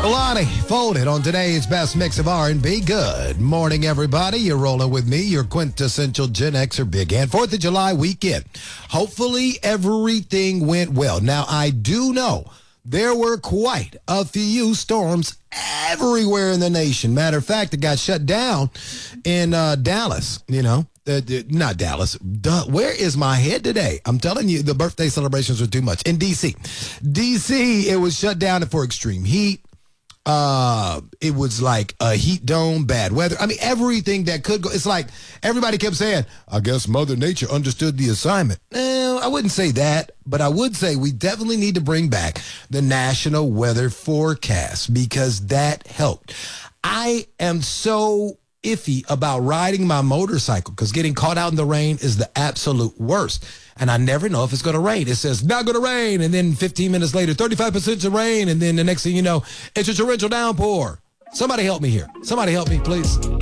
Lonnie Folded on today's best mix of R&B. Good morning, everybody. You're rolling with me, your quintessential Gen Xer Big Ant. 4th of July weekend. Hopefully everything went well. Now, I do know there were quite a few storms everywhere in the nation. Matter of fact, it got shut down in Dallas, not Dallas. Where is my head today? I'm telling you, the birthday celebrations were too much. In D.C., it was shut down for extreme heat. It was like a heat dome, bad weather. I mean, everything that could go. It's like everybody kept saying, I guess Mother Nature understood the assignment. I wouldn't say that, but I would say we definitely need to bring back the National Weather Forecast because that helped. I am so iffy about riding my motorcycle because getting caught out in the rain is the absolute worst. And I never know if it's going to rain. It says, not going to rain. And then 15 minutes later, 35% of rain. And then the next thing you know, it's a torrential downpour. Somebody help me here. Somebody help me, please.